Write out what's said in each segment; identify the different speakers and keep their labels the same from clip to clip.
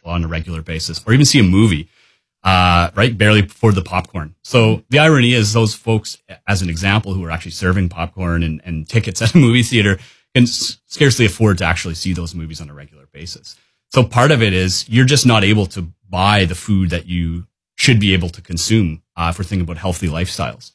Speaker 1: on a regular basis, or even see a movie, right? Barely afford the popcorn. So the irony is those folks, as an example, who are actually serving popcorn and tickets at a movie theater can scarcely afford to actually see those movies on a regular basis. So part of it is you're just not able to buy the food that you should be able to consume if we're thinking about healthy lifestyles.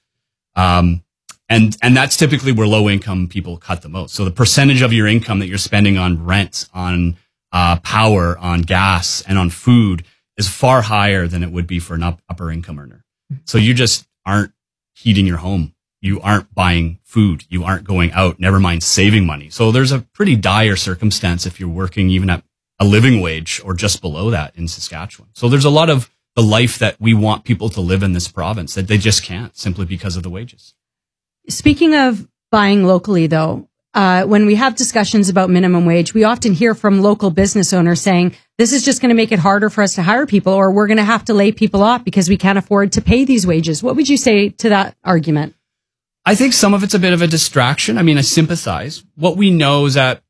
Speaker 1: And that's typically where low income people cut the most. So the percentage of your income that you're spending on rent, on power, on gas, and on food is far higher than it would be for an upper income earner. So you just aren't heating your home. You aren't buying food. You aren't going out, never mind saving money. So there's a pretty dire circumstance if you're working even at a living wage or just below that in Saskatchewan. So there's a lot of the life that we want people to live in this province that they just can't simply because of the wages.
Speaker 2: Speaking of buying locally, though, when we have discussions about minimum wage, we often hear from local business owners saying, this is just going to make it harder for us to hire people, or we're going to have to lay people off because we can't afford to pay these wages. What would you say to that argument?
Speaker 1: I think some of it's a bit of a distraction. I mean, I sympathize. What we know is that,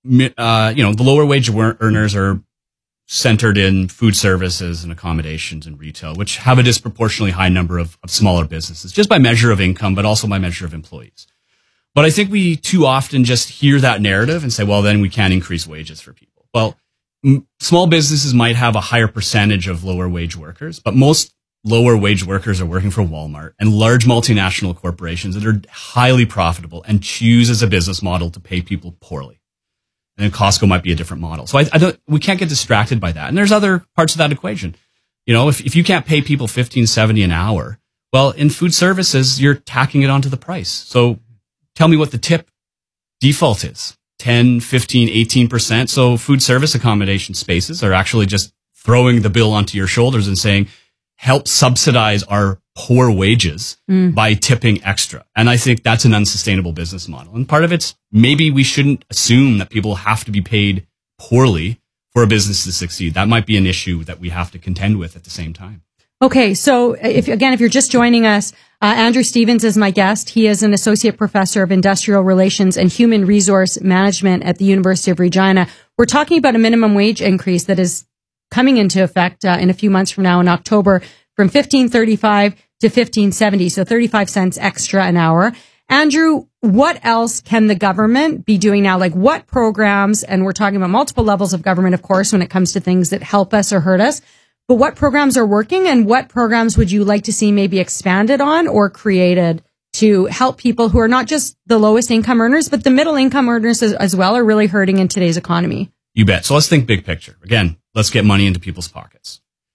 Speaker 1: the lower wage earners are centered in food services and accommodations and retail, which have a disproportionately high number of smaller businesses, just by measure of income, but also by measure of employees. But I think we too often just hear that narrative and say, well, then we can't increase wages for people. Well, small businesses might have a higher percentage of lower wage workers, but most lower wage workers are working for Walmart and large multinational corporations that are highly profitable and choose as a business model to pay people poorly. And then Costco might be a different model. So we can't get distracted by that. And there's other parts of that equation. You know, if you can't pay people $15.70 an hour, well, in food services, you're tacking it onto the price. So tell me what the tip default is. 10, 15, 18%. So food service accommodation spaces are actually just throwing the bill onto your shoulders and saying, help subsidize our poor wages by tipping extra. And I think that's an unsustainable business model. And part of it's maybe we shouldn't assume that people have to be paid poorly for a business to succeed. That might be an issue that we have to contend with at the same time.
Speaker 2: Okay. So if you're just joining us, Andrew Stevens is my guest. He is an associate professor of industrial relations and human resource management at the University of Regina. We're talking about a minimum wage increase that is coming into effect in a few months from now in October from $15.35 to $15.70, so 35 cents extra an hour. Andrew, what else can the government be doing now? Like what programs, and we're talking about multiple levels of government, of course, when it comes to things that help us or hurt us, but what programs are working and what programs would you like to see maybe expanded on or created to help people who are not just the lowest income earners, but the middle income earners as well are really hurting in today's economy?
Speaker 1: You bet. So let's think big picture. Again, let's get money into people's pockets.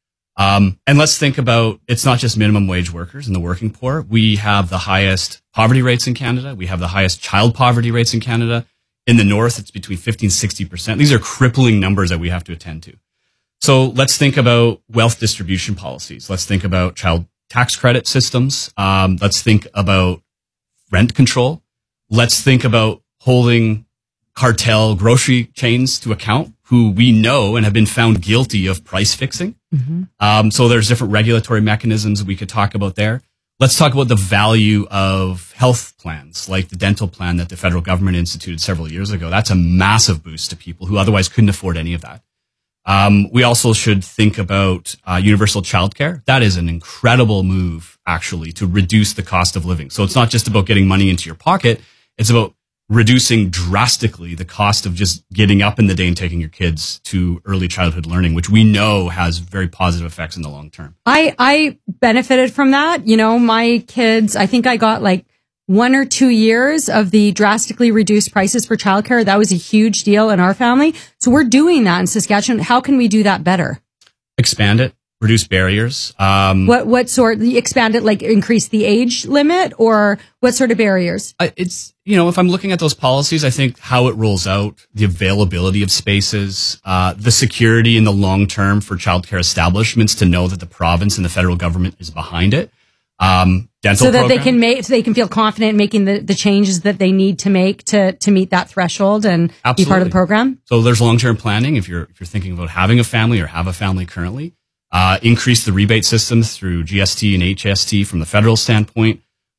Speaker 1: And let's think about, it's not just minimum wage workers and the working poor. We have the highest poverty rates in Canada. We have the highest child poverty rates in Canada. In the north, it's between 50 and 60%. These are crippling numbers that we have to attend to. So let's think about wealth distribution policies. Let's think about child tax credit systems. Let's think about rent control. Let's think about holding cartel grocery chains to account who we know and have been found guilty of price fixing. So there's different regulatory mechanisms we could talk about there. Let's talk about the value of health plans, like the dental plan that the federal government instituted several years ago. That's a massive boost to people who otherwise couldn't afford any of that. We also should think about universal childcare. That is an incredible move, actually, to reduce the cost of living. So it's not just about getting money into your pocket. It's about reducing drastically the cost of just getting up in the day and taking your kids to early childhood learning, which we know has very positive effects in the long term.
Speaker 2: I benefited from that. You know, my kids, I think I got like 1 or 2 years of the drastically reduced prices for childcare. That was a huge deal in our family. So we're doing that in Saskatchewan. How can we do that better?
Speaker 1: Expand it. Reduce barriers.
Speaker 2: What sort? Expand it, like increase the age limit, or what sort of barriers?
Speaker 1: It's, if I'm looking at those policies, I think how it rolls out, the availability of spaces, the security in the long term for childcare establishments to know that the province and the federal government is behind it. Dental
Speaker 2: so that they can feel confident in making the changes that they need to make to meet that threshold and
Speaker 1: Absolutely.
Speaker 2: Be part of the program.
Speaker 1: So there's long-term planning if you're thinking about having a family or have a family currently. Increase the rebate systems through GST and HST from the federal standpoint.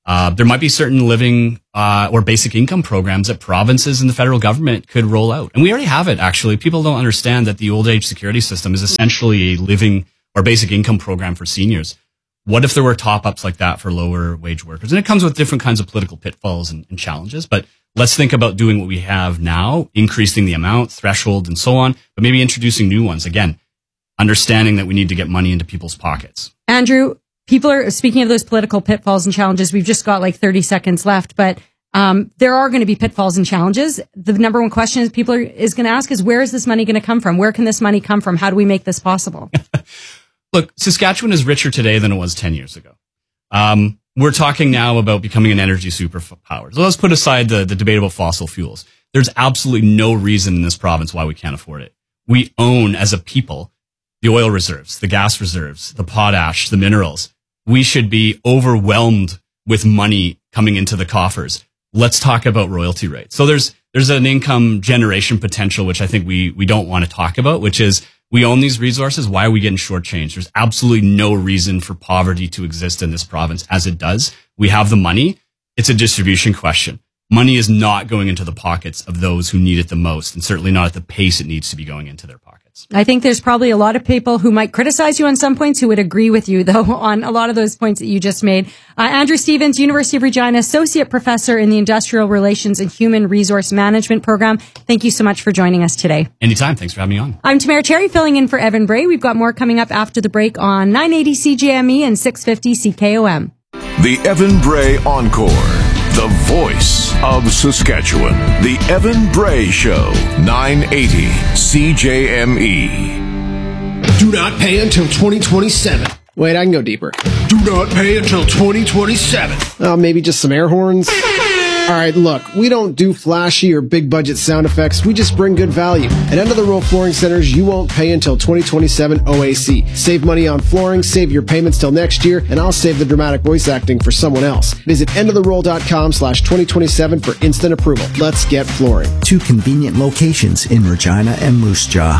Speaker 1: There might be certain living or basic income programs that provinces and the federal government could roll out. And we already have it, actually. People don't understand that the old age security system is essentially a living or basic income program for seniors. What if there were top-ups like that for lower wage workers? And it comes with different kinds of political pitfalls and challenges. But let's think about doing what we have now, increasing the amount, threshold, and so on, but maybe introducing new ones. Again, understanding that we need to get money into people's pockets.
Speaker 2: Andrew, people are speaking of those political pitfalls and challenges. We've just got like 30 seconds left, but there are going to be pitfalls and challenges. The number one question is is going to ask is, where is this money going to come from? Where can this money come from? How do we make this possible?
Speaker 1: Look, Saskatchewan is richer today than it was 10 years ago. We're talking now about becoming an energy superpower. So let's put aside the debate about fossil fuels. There's absolutely no reason in this province why we can't afford it. We own, as a people, the oil reserves, the gas reserves, the potash, the minerals. We should be overwhelmed with money coming into the coffers. Let's talk about royalty rates. So there's an income generation potential, which I think we don't want to talk about, which is we own these resources. Why are we getting shortchanged? There's absolutely no reason for poverty to exist in this province as it does. We have the money. It's a distribution question. Money is not going into the pockets of those who need it the most, and certainly not at the pace it needs to be going into their pockets.
Speaker 2: I think there's probably a lot of people who might criticize you on some points who would agree with you, though, on a lot of those points that you just made. Andrew Stevens, University of Regina, Associate Professor in the Industrial Relations and Human Resource Management Program. Thank you so much for joining us today.
Speaker 1: Anytime. Thanks for having me on.
Speaker 2: I'm Tamara Cherry, filling in for Evan Bray. We've got more coming up after the break on 980 CJME and 650 CKOM.
Speaker 3: The Evan Bray Encore. The voice of Saskatchewan. The Evan Bray Show. 980 CJME.
Speaker 4: Do not pay until 2027.
Speaker 5: Wait, I can go deeper.
Speaker 4: Do not pay until 2027.
Speaker 5: Maybe just some air horns? All right, look, we don't do flashy or big budget sound effects. We just bring good value. At End of the Row Flooring Centers, you won't pay until 2027 OAC. Save money on flooring, save your payments till next year, and I'll save the dramatic voice acting for someone else. Visit endoftheroll.com/2027 for instant approval. Let's get flooring.
Speaker 6: 2 convenient locations in Regina and Moose Jaw.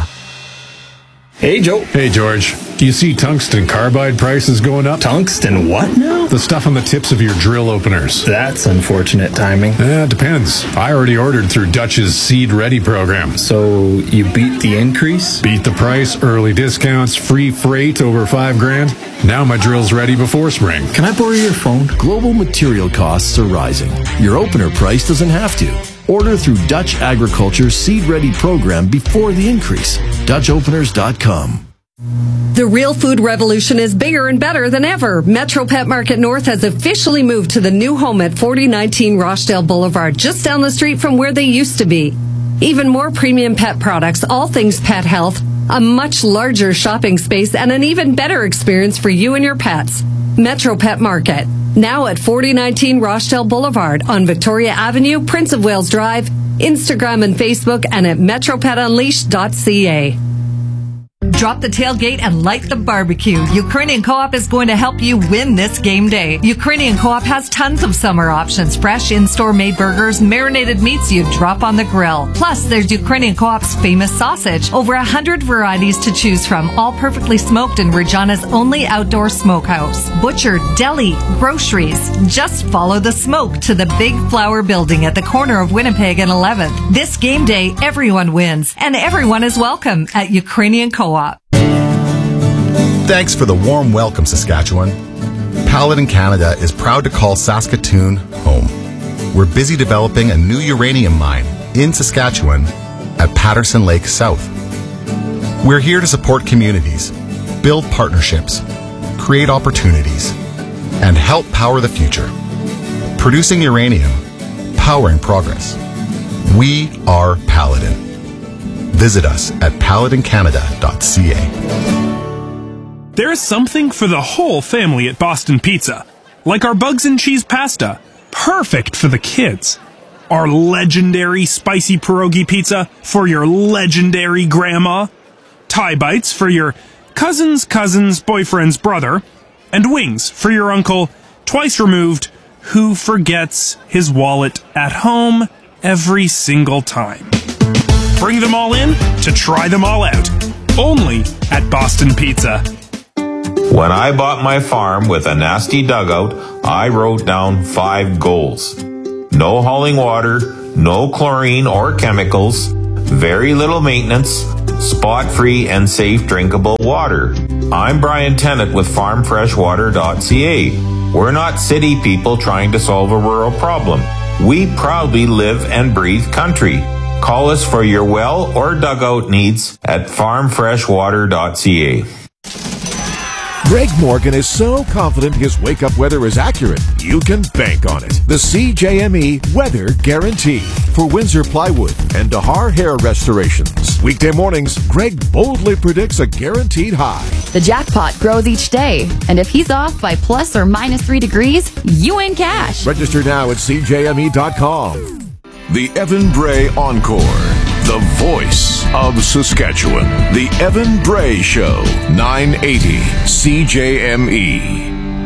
Speaker 7: Hey, Joe.
Speaker 8: Hey, George. Do you see tungsten carbide prices going up?
Speaker 7: Tungsten what now?
Speaker 8: The stuff on the tips of your drill openers.
Speaker 7: That's unfortunate timing.
Speaker 8: Depends. I already ordered through Dutch's Seed Ready program.
Speaker 7: So you beat the increase?
Speaker 8: Beat the price, early discounts, free freight over $5,000. Now my drill's ready before spring.
Speaker 9: Can I borrow your phone? Global material costs are rising. Your opener price doesn't have to. Order through Dutch Agriculture's Seed Ready program before the increase. DutchOpeners.com.
Speaker 10: The real food revolution is bigger and better than ever. Metro Pet Market North has officially moved to the new home at 4019 Rochdale Boulevard, just down the street from where they used to be. Even more premium pet products, all things pet health, a much larger shopping space, and an even better experience for you and your pets. Metro Pet Market, now at 4019 Rochdale Boulevard on Victoria Avenue, Prince of Wales Drive, Instagram and Facebook, and at metropetunleashed.ca.
Speaker 11: Drop the tailgate and light the barbecue. Ukrainian Co-op is going to help you win this game day. Ukrainian Co-op has tons of summer options. Fresh in-store made burgers, marinated meats you drop on the grill. Plus, there's Ukrainian Co-op's famous sausage. Over 100 varieties to choose from, all perfectly smoked in Regina's only outdoor smokehouse. Butcher, deli, groceries. Just follow the smoke to the Big Flower Building at the corner of Winnipeg and 11th. This game day, everyone wins, and everyone is welcome at Ukrainian Co-op.
Speaker 12: Thanks for the warm welcome, Saskatchewan. Paladin Canada is proud to call Saskatoon home. We're busy developing a new uranium mine in Saskatchewan at Patterson Lake South. We're here to support communities, build partnerships, create opportunities, and help power the future. Producing uranium, powering progress. We are Paladin. Visit us at paladincanada.ca.
Speaker 13: There's something for the whole family at Boston Pizza, like our bugs and cheese pasta, perfect for the kids. Our legendary spicy pierogi pizza for your legendary grandma, Thai bites for your cousin's boyfriend's brother, and wings for your uncle, twice removed, who forgets his wallet at home every single time. Bring them all in to try them all out. Only at Boston Pizza.
Speaker 14: When I bought my farm with a nasty dugout, I wrote down 5 goals. No hauling water, no chlorine or chemicals, very little maintenance, spot-free and safe drinkable water. I'm Brian Tennant with farmfreshwater.ca. We're not city people trying to solve a rural problem. We proudly live and breathe country. Call us for your well or dugout needs at farmfreshwater.ca.
Speaker 3: Greg Morgan is so confident his wake-up weather is accurate, you can bank on it. The CJME Weather Guarantee for Windsor Plywood and Dahar Hair Restorations. Weekday mornings, Greg boldly predicts a guaranteed high.
Speaker 15: The jackpot grows each day, and if he's off by plus or minus 3 degrees, you win cash.
Speaker 3: Register now at CJME.com. The Evan Bray Encore, the voice of Saskatchewan. The Evan Bray Show, 980 CJME.